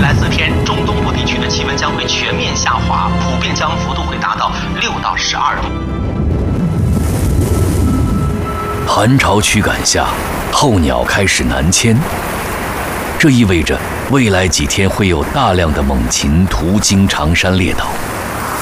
来4天，中东部地区的气温将会全面下滑，普遍降温幅度会达到6到12度。 寒潮驱赶下，候鸟开始南迁，这意味着未来几天会有大量的猛禽途经长山列岛。